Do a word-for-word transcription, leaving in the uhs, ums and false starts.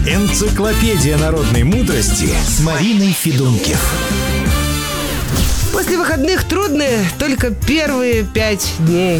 Энциклопедия народной мудрости с Мариной Федункив. После выходных трудны только первые пять дней.